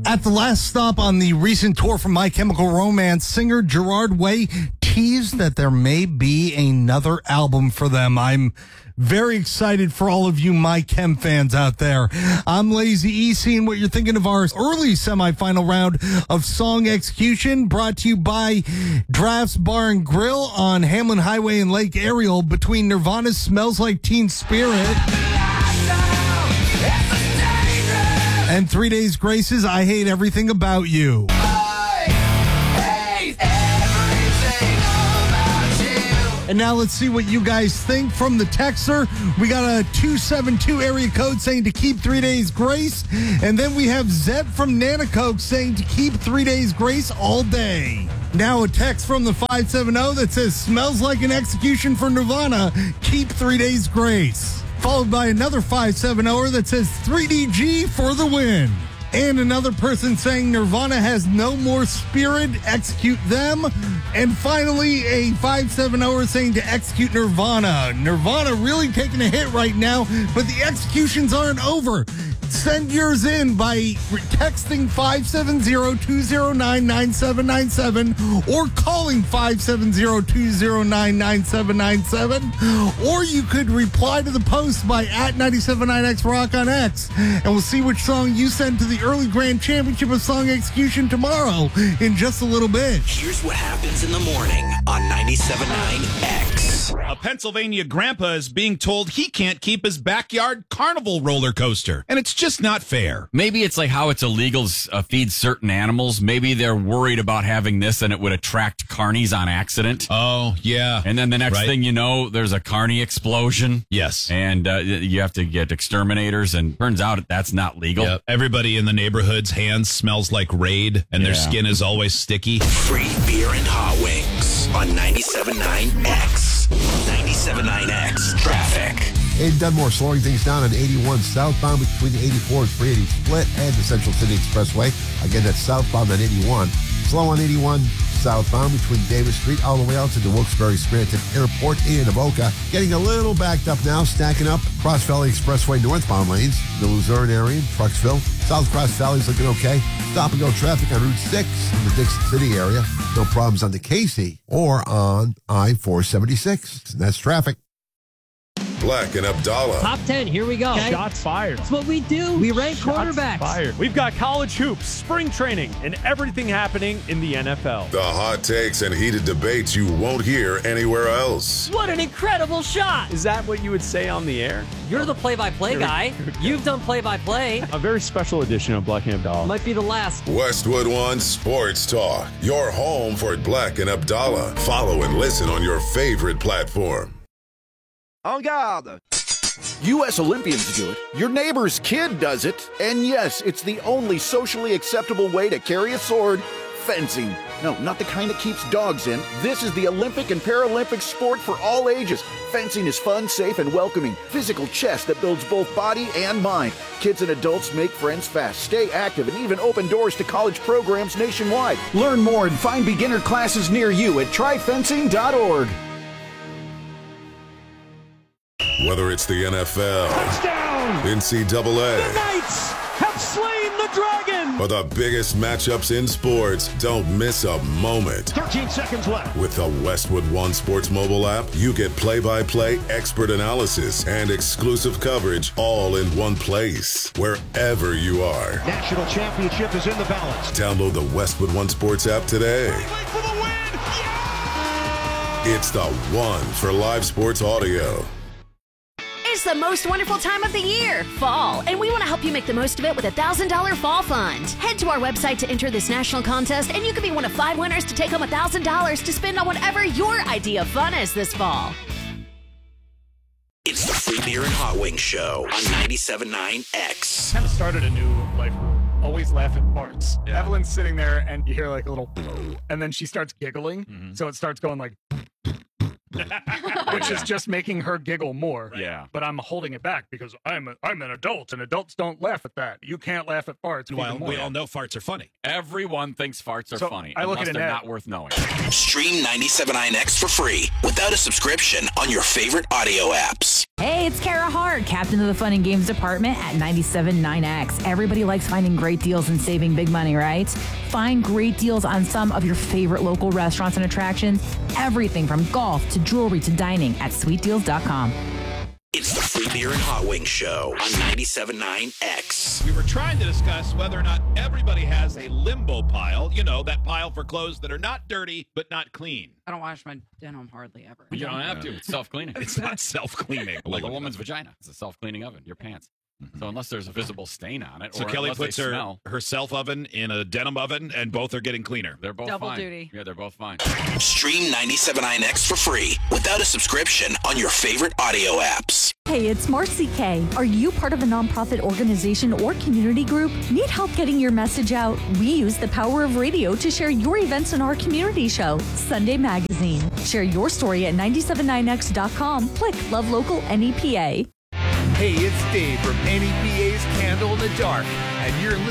At the last stop on the recent tour from My Chemical Romance, singer Gerard Way teased that there may be another album for them. I'm very excited for all of you My Chem fans out there. I'm Lazy E, seeing what you're thinking of our early semifinal round of Song Execution, brought to you by Drafts Bar and Grill on Hamlin Highway and Lake Ariel, between Nirvana's Smells Like Teen Spirit and 3 Days Grace's I Hate Everything About You. And now let's see what you guys think from the texter. We got a 272 area code saying to keep 3 Days Grace. And then we have Zed from Nanacoke saying to keep 3 Days Grace all day. Now a text from the 570 that says smells like an execution for Nirvana. Keep 3 Days Grace. Followed by another 570 that says 3DG for the win. And another person saying Nirvana has no more spirit, execute them. And finally, a 570 saying to execute Nirvana. Nirvana really taking a hit right now, but the executions aren't over. Send yours in by texting 570-209-9797 or calling 570-209-9797. Or you could reply to the post by @979XRock on X, and we'll see which song you send to the early grand championship of Song Execution tomorrow in just a little bit. Here's what happens in the morning on 97.9 X. A Pennsylvania grandpa is being told he can't keep his backyard carnival roller coaster, and it's just not fair. Maybe it's like how it's illegal to feed certain animals. Maybe they're worried about having this and it would attract carnies on accident. Oh, yeah. And then the next thing you know, there's a carny explosion. Yes. And you have to get exterminators, and turns out that's not legal. Yep. Everybody in the neighborhood's hands smells like Raid, and their skin is always sticky. Free beer and hot wings on 97.9 X. 97.9 X traffic. In Dunmore, slowing things down on 81 southbound between the 84 and 380 split and the Central City Expressway. Again, that's southbound on 81. Slow on 81 southbound between Davis Street all the way out to the Wilkes-Barre-Scranton Airport in Avoca. Getting a little backed up now, stacking up. Cross Valley Expressway northbound lanes, the Luzerne area in Trucksville. South Cross Valley's looking okay. Stop and go traffic on Route 6 in the Dixon City area. No problems on the Casey or on I-476. And that's traffic. Black and Abdallah. Top 10, here we go. Okay. Shots fired. That's what we do. We rank quarterbacks. Fired. We've got college hoops, spring training, and everything happening in the NFL. The hot takes and heated debates you won't hear anywhere else. What an incredible shot. Is that what you would say on the air? You're the play-by-play guy. You've done play-by-play. A very special edition of Black and Abdallah. Might be the last. Westwood One Sports Talk. Your home for Black and Abdallah. Follow and listen on your favorite platform. En garde! U.S. Olympians do it. Your neighbor's kid does it. And yes, it's the only socially acceptable way to carry a sword. Fencing. No, not the kind that keeps dogs in. This is the Olympic and Paralympic sport for all ages. Fencing is fun, safe, and welcoming. Physical chess that builds both body and mind. Kids and adults make friends fast, stay active, and even open doors to college programs nationwide. Learn more and find beginner classes near you at tryfencing.org. Whether it's the NFL, Touchdown! NCAA, The Knights have slain the dragon! or the biggest matchups in sports, don't miss a moment. 13 seconds left. With the Westwood One Sports mobile app, you get play-by-play expert analysis and exclusive coverage all in one place, wherever you are. National championship is in the balance. Download the Westwood One Sports app today. For the win! Yeah! It's the one for live sports audio. It's the most wonderful time of the year, fall, and we want to help you make the most of it with a $1,000 fall fund. Head to our website to enter this national contest, and you could be one of 5 winners to take home $1,000 to spend on whatever your idea of fun is this fall. It's the Free Beer and Hot Wings Show on 97.9 X. Kind of started a new life rule. Always laugh at farts. Yeah. Evelyn's sitting there, and you hear like a little, and then she starts giggling. Mm-hmm. So it starts going like, which is just making her giggle more. Yeah. But I'm holding it back because I'm an adult, and adults don't laugh at that. You can't laugh at farts. Well, we all know farts are funny. Everyone thinks farts are funny. I look at they're not worth knowing. Stream 97.9 X for free without a subscription on your favorite audio apps. Hey, it's Kara Hart, captain of the Fun and Games department at 97.9X. Everybody likes finding great deals and saving big money, right? Find great deals on some of your favorite local restaurants and attractions. Everything from golf to jewelry to dining at sweetdeals.com. It's the Free Beer and Hot Wings Show on 97.9 X. We were trying to discuss whether or not everybody has a limbo pile. You know, that pile for clothes that are not dirty but not clean. I don't wash my denim hardly ever. You don't have to. It's self-cleaning. It's not self-cleaning. Like a woman's vagina. It's a self-cleaning oven. Your pants. So unless there's a visible stain on it, So or Kelly unless puts they smell, her self oven in a denim oven, and both are getting cleaner. they're both Double fine. duty. Yeah, they're both fine. Stream 97.9X for free without a subscription on your favorite audio apps. Hey, it's Marcy K. Are you part of a nonprofit organization or community group? Need help getting your message out? We use the power of radio to share your events in our community show, Sunday Magazine. Share your story at 979x.com. Click Love Local NEPA. Hey, it's Dave from NEPA's Candle in the Dark, and you're